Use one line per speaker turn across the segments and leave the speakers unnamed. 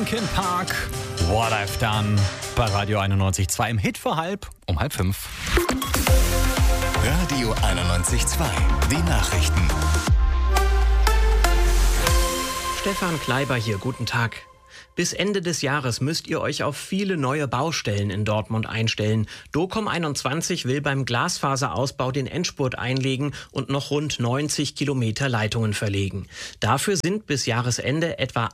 Linkin Park, What I've Done, bei Radio 91.2 im Hit für um halb 5.
Radio 91.2, die Nachrichten.
Stefan Kleiber hier, guten Tag. Bis Ende des Jahres müsst ihr euch auf viele neue Baustellen in Dortmund einstellen. Docom21 will beim Glasfaserausbau den Endspurt einlegen und noch rund 90 Kilometer Leitungen verlegen. Dafür sind bis Jahresende etwa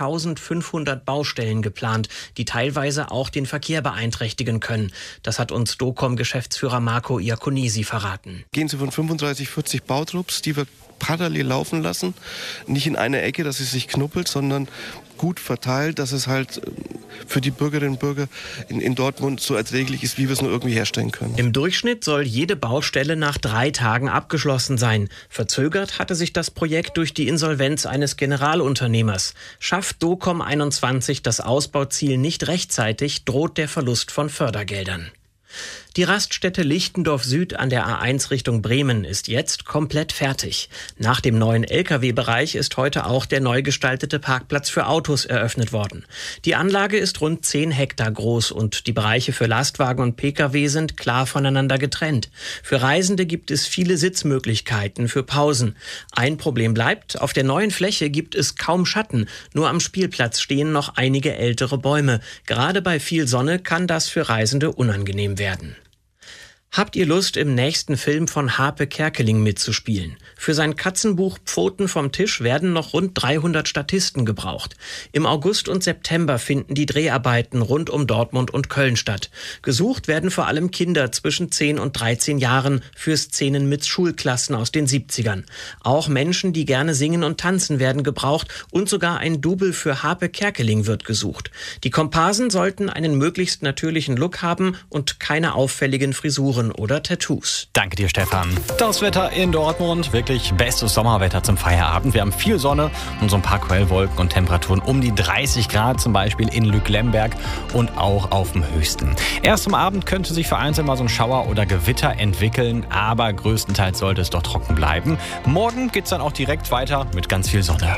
1500 Baustellen geplant, die teilweise auch den Verkehr beeinträchtigen können. Das hat uns Docom-Geschäftsführer Marco Iaconisi verraten.
Gehen Sie von 35, 40 Bautrupps, die wir parallel laufen lassen, nicht in eine Ecke, dass es sich knuppelt, sondern gut verteilt, dass es halt für die Bürgerinnen und Bürger in Dortmund so erträglich ist, wie wir es nur irgendwie herstellen können.
Im Durchschnitt soll jede Baustelle nach 3 Tagen abgeschlossen sein. Verzögert hatte sich das Projekt durch die Insolvenz eines Generalunternehmers. Schafft Docom21 das Ausbauziel nicht rechtzeitig, droht der Verlust von Fördergeldern. Die Raststätte Lichtendorf Süd an der A1 Richtung Bremen ist jetzt komplett fertig. Nach dem neuen Lkw-Bereich ist heute auch der neu gestaltete Parkplatz für Autos eröffnet worden. Die Anlage ist rund 10 Hektar groß und die Bereiche für Lastwagen und Pkw sind klar voneinander getrennt. Für Reisende gibt es viele Sitzmöglichkeiten für Pausen. Ein Problem bleibt, auf der neuen Fläche gibt es kaum Schatten. Nur am Spielplatz stehen noch einige ältere Bäume. Gerade bei viel Sonne kann das für Reisende unangenehm werden. Habt ihr Lust, im nächsten Film von Harpe Kerkeling mitzuspielen? Für sein Katzenbuch Pfoten vom Tisch werden noch rund 300 Statisten gebraucht. Im August und September finden die Dreharbeiten rund um Dortmund und Köln statt. Gesucht werden vor allem Kinder zwischen 10 und 13 Jahren für Szenen mit Schulklassen aus den 70ern. Auch Menschen, die gerne singen und tanzen, werden gebraucht und sogar ein Double für Harpe Kerkeling wird gesucht. Die Komparsen sollten einen möglichst natürlichen Look haben und keine auffälligen Frisuren oder Tattoos.
Danke dir, Stefan. Das Wetter in Dortmund, wirklich bestes Sommerwetter zum Feierabend. Wir haben viel Sonne und so ein paar Quellwolken und Temperaturen um die 30 Grad, zum Beispiel in Lück-Lemberg und auch auf dem Höchsten. Erst am Abend könnte sich vereinzelt mal so ein Schauer oder Gewitter entwickeln, aber größtenteils sollte es doch trocken bleiben. Morgen geht's dann auch direkt weiter mit ganz viel Sonne.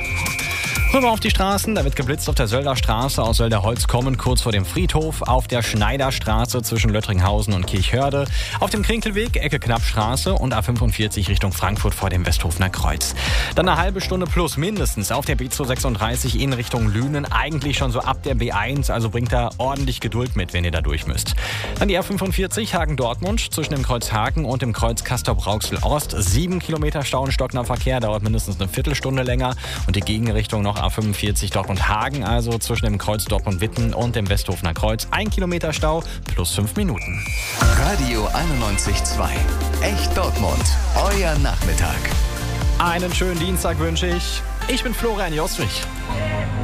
Rüber auf die Straßen, da wird geblitzt auf der Sölder Straße aus Sölderholz kommen, kurz vor dem Friedhof, auf der Schneiderstraße zwischen Löttringhausen und Kirchhörde, auf dem Krinkelweg, Ecke Knappstraße und A45 Richtung Frankfurt vor dem Westhofener Kreuz. Dann eine halbe Stunde plus mindestens auf der B236 in Richtung Lünen, eigentlich schon so ab der B1, also bringt da ordentlich Geduld mit, wenn ihr da durch müsst. Dann die A45 Hagen-Dortmund zwischen dem Kreuz Hagen und dem Kreuz Castrop-Rauxel-Ost, 7 Kilometer Stau und stockender Verkehr, dauert mindestens eine Viertelstunde länger und die Gegenrichtung noch A45 Dortmund-Hagen, also zwischen dem Kreuz Dortmund-Witten und dem Westhofener Kreuz. 1 Kilometer Stau plus 5 Minuten.
Radio 91.2. Echt Dortmund. Euer Nachmittag.
Einen schönen Dienstag wünsche ich. Ich bin Florian Joswig.